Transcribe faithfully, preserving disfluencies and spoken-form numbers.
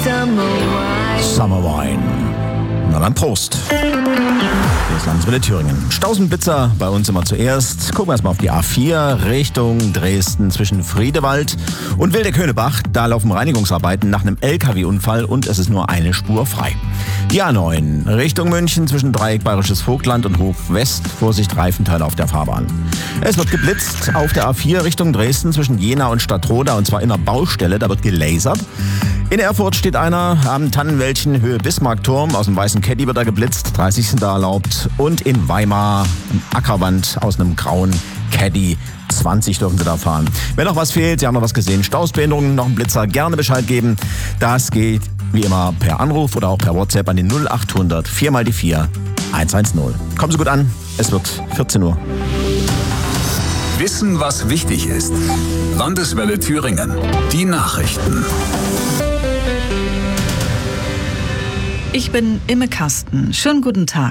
Summer Wine. Na dann Prost. Hier ist Landeswelle Thüringen. Stausenblitzer bei uns immer zuerst. Gucken wir erstmal auf die A vier Richtung Dresden zwischen Friedewald und Wildeck-Höhnebach. Da laufen Reinigungsarbeiten nach einem L K W-Unfall und es ist nur eine Spur frei. Die A neun Richtung München zwischen Dreieck Bayerisches Vogtland und Hof West. Vorsicht, Reifenteile auf der Fahrbahn. Es wird geblitzt auf der A vier Richtung Dresden zwischen Jena und Stadtroda und zwar in der Baustelle. Da wird gelasert. In Erfurt steht einer am Tannenwäldchen Höhe Bismarckturm. Aus dem weißen Caddy wird er geblitzt. dreißig sind da erlaubt. Und in Weimar ein Ackerwand aus einem grauen Caddy. zwanzig dürfen Sie da fahren. Wenn noch was fehlt, Sie haben noch was gesehen, Stausbehinderungen, noch einen Blitzer, gerne Bescheid geben. Das geht wie immer per Anruf oder auch per WhatsApp an den null acht hundert vier mal die vier eins eins null. Kommen Sie gut an, es wird vierzehn Uhr. Wissen, was wichtig ist. Landeswelle Thüringen. Die Nachrichten. Ich bin Imme Kasten. Schönen guten Tag.